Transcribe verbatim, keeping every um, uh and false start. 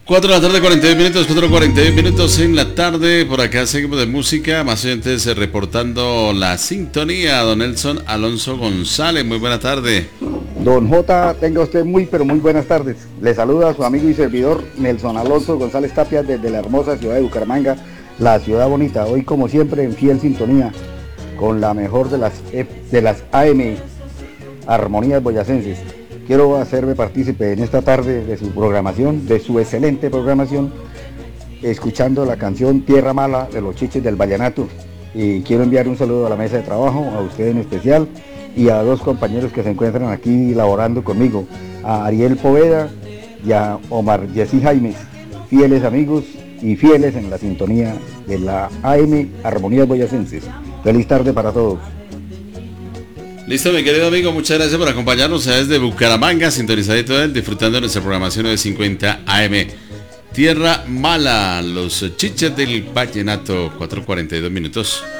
cuatro de la tarde, cuarenta y un minutos, cuatro cuarenta y un minutos en la tarde. Por acá seguimos de música. Más oyentes eh, reportando la sintonía. Don Nelson Alonso González, muy buena tarde. Don J, tenga usted muy, pero muy buenas tardes. Le saluda a su amigo y servidor Nelson Alonso González Tapia desde la hermosa ciudad de Bucaramanga, la ciudad bonita. Hoy, como siempre, en fiel sintonía con la mejor de las, de las A M, Armonías Boyacenses. Quiero hacerme partícipe en esta tarde de su programación, de su excelente programación, escuchando la canción Tierra Mala de los Chiches del Vallenato. Y quiero enviar un saludo a la mesa de trabajo, a usted en especial, y a dos compañeros que se encuentran aquí laborando conmigo, a Ariel Poveda y a Omar Jessy Jaimes, fieles amigos y fieles en la sintonía de la A M Armonías Boyacenses. Feliz tarde para todos. Listo, mi querido amigo, muchas gracias por acompañarnos desde Bucaramanga, sintonizadito él, disfrutando de nuestra programación nueve cincuenta A M. Tierra Mala, los Chiches del Vallenato, cuatro cuarenta y dos minutos.